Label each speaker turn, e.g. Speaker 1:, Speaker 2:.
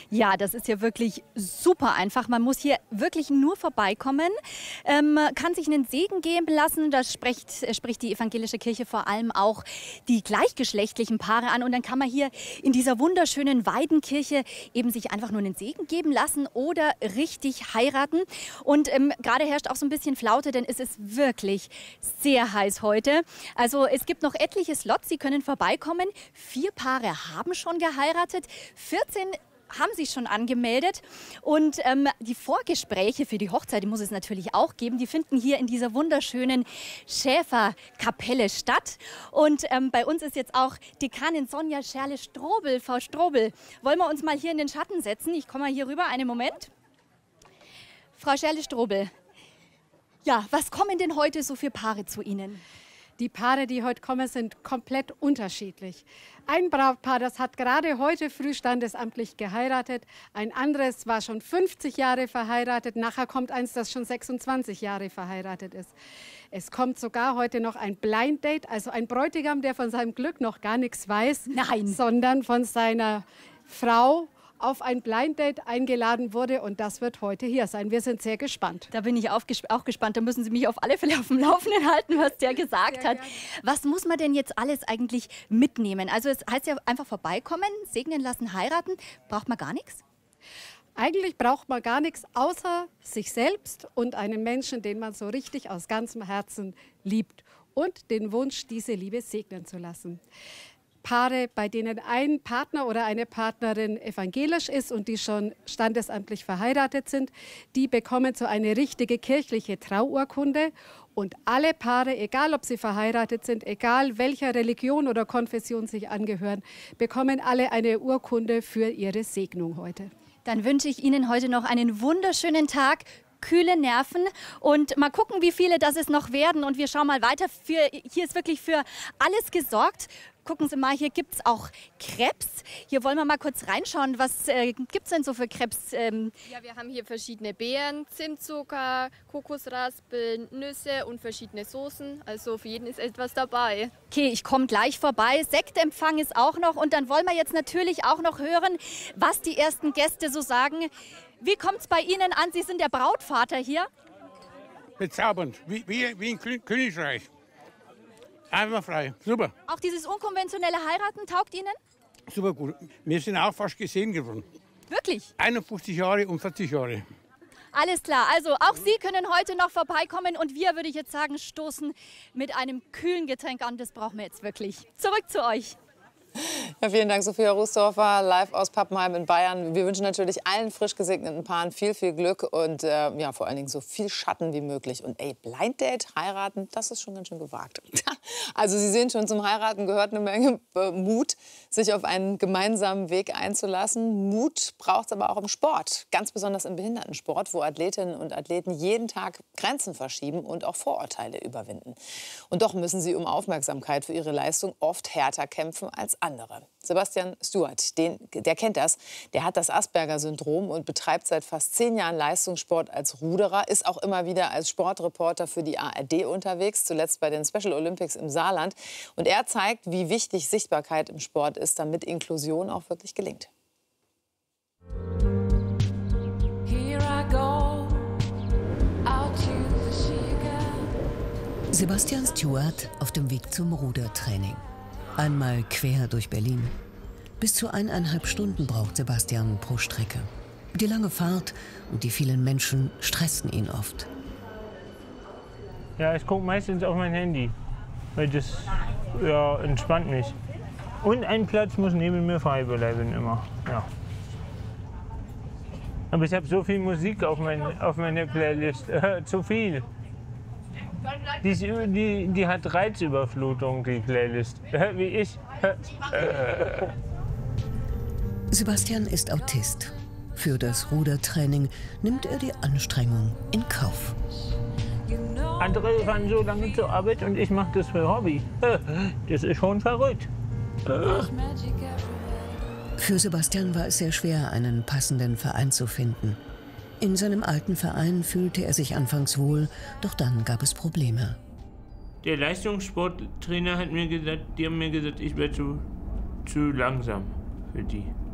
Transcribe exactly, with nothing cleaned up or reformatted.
Speaker 1: Ja, das ist ja wirklich super einfach. Man muss hier wirklich nur vorbeikommen, ähm, kann sich einen Segen geben lassen. Da spricht, äh, spricht die evangelische Kirche vor allem auch die gleichgeschlechtlichen Paare an. Und dann kann man hier in dieser wunderschönen Weidenkirche eben sich einfach nur einen Segen geben lassen oder richtig heiraten. Und ähm, gerade herrscht auch so ein bisschen Flaute, denn es ist wirklich sehr heiß heute. Also es gibt noch etliche Slots, Sie können vorbeikommen. Vier Paare haben schon geheiratet, vierzehn haben sich schon angemeldet und ähm, die Vorgespräche für die Hochzeit, die muss es natürlich auch geben, die finden hier in dieser wunderschönen Schäferkapelle statt. Und ähm, bei uns ist jetzt auch Dekanin Sonja Scherle-Strobel. Frau Strobel, wollen wir uns mal hier in den Schatten setzen? Ich komme mal hier rüber, einen Moment. Frau Scherle-Strobel, ja, was kommen denn heute so für Paare zu Ihnen?
Speaker 2: Die Paare, die heute kommen, sind komplett unterschiedlich. Ein Brautpaar, das hat gerade heute früh standesamtlich geheiratet. Ein anderes war schon fünfzig Jahre verheiratet. Nachher kommt eins, das schon sechsundzwanzig Jahre verheiratet ist. Es kommt sogar heute noch ein Blind Date, also ein Bräutigam, der von seinem Glück noch gar nichts weiß,
Speaker 1: Nein.
Speaker 2: sondern von seiner Frau auf ein Blind Date eingeladen wurde, und das wird heute hier sein. Wir sind sehr gespannt.
Speaker 1: Da bin ich auch, ges auch gespannt. Da müssen Sie mich auf alle Fälle auf dem Laufenden halten, was der gesagt
Speaker 2: Sehr
Speaker 1: hat.
Speaker 2: gerne.
Speaker 1: Was muss man denn jetzt alles eigentlich mitnehmen? Also es heißt ja einfach vorbeikommen, segnen lassen, heiraten. Braucht man gar nichts?
Speaker 2: Eigentlich braucht man gar nichts außer sich selbst und einen Menschen, den man so richtig aus ganzem Herzen liebt, und den Wunsch, diese Liebe segnen zu lassen. Paare, bei denen ein Partner oder eine Partnerin evangelisch ist und die schon standesamtlich verheiratet sind, die bekommen so eine richtige kirchliche Trauurkunde. Und alle Paare, egal ob sie verheiratet sind, egal welcher Religion oder Konfession sie angehören, bekommen alle eine Urkunde für ihre Segnung heute.
Speaker 1: Dann wünsche ich Ihnen heute noch einen wunderschönen Tag, kühle Nerven und mal gucken, wie viele das es noch werden. Und wir schauen mal weiter. Für, hier ist wirklich für alles gesorgt. Gucken Sie mal, hier gibt es auch Crepes. Hier wollen wir mal kurz reinschauen. Was äh, gibt es denn so für Crepes? Ähm
Speaker 3: ja, wir haben hier verschiedene Beeren, Zimtzucker, Kokosraspeln, Nüsse und verschiedene Soßen. Also für jeden ist etwas dabei.
Speaker 1: Okay, ich komme gleich vorbei. Sektempfang ist auch noch. Und dann wollen wir jetzt natürlich auch noch hören, was die ersten Gäste so sagen. Wie kommt es bei Ihnen an? Sie sind der Brautvater hier.
Speaker 4: Bezaubernd, wie, wie, wie im Königreich. Einfach frei, super.
Speaker 1: Auch dieses unkonventionelle Heiraten taugt Ihnen?
Speaker 4: Super gut. Wir sind auch fast gesehen geworden.
Speaker 1: Wirklich?
Speaker 4: einundfünfzig Jahre und vierzig Jahre.
Speaker 1: Alles klar, also auch Sie können heute noch vorbeikommen und wir, würde ich jetzt sagen, stoßen mit einem kühlen Getränk an. Das brauchen wir jetzt wirklich. Zurück zu euch.
Speaker 5: Ja, vielen Dank, Sophia Rußdorfer, live aus Pappenheim in Bayern. Wir wünschen natürlich allen frisch gesegneten Paaren viel, viel Glück und äh, ja, vor allen Dingen so viel Schatten wie möglich. Und ey, Blind Date, heiraten, das ist schon ganz schön gewagt. Also Sie sehen schon, zum Heiraten gehört eine Menge äh, Mut, sich auf einen gemeinsamen Weg einzulassen. Mut braucht es aber auch im Sport, ganz besonders im Behindertensport, wo Athletinnen und Athleten jeden Tag Grenzen verschieben und auch Vorurteile überwinden. Und doch müssen sie um Aufmerksamkeit für ihre Leistung oft härter kämpfen als andere. Sebastian Stewart, den, der kennt das, der hat das Asperger-Syndrom und betreibt seit fast zehn Jahren Leistungssport als Ruderer, ist auch immer wieder als Sportreporter für die A R D unterwegs, zuletzt bei den Special Olympics im Saarland. Und er zeigt, wie wichtig Sichtbarkeit im Sport ist, damit Inklusion auch wirklich gelingt.
Speaker 6: Sebastian Stewart auf dem Weg zum Rudertraining. Einmal quer durch Berlin. Bis zu eineinhalb Stunden braucht Sebastian pro Strecke. Die lange Fahrt und die vielen Menschen stressen ihn oft.
Speaker 7: Ja, ich gucke meistens auf mein Handy, weil das ja, entspannt mich. Und ein Platz muss neben mir frei bleiben immer. Ja. Aber ich habe so viel Musik auf, mein, auf meiner Playlist, äh, zu viel. Die, die, die hat Reizüberflutung, die Playlist, wie ich.
Speaker 6: Sebastian ist Autist. Für das Rudertraining nimmt er die Anstrengung in Kauf.
Speaker 7: Andere fahren so lange zur Arbeit und ich mache das für Hobby. Das ist schon verrückt.
Speaker 6: Für Sebastian war es sehr schwer, einen passenden Verein zu finden. In seinem alten Verein fühlte er sich anfangs wohl, doch dann gab es Probleme.
Speaker 7: Der Leistungssporttrainer hat mir gesagt, die haben mir gesagt, ich werde zu, zu langsam für die.